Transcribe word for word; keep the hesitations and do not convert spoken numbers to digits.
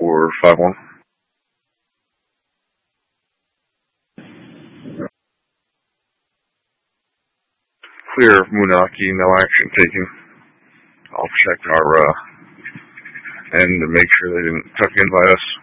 four five one. Clear of Moonaki, no action taken. I'll check our uh, end to make sure they didn't tuck in by us.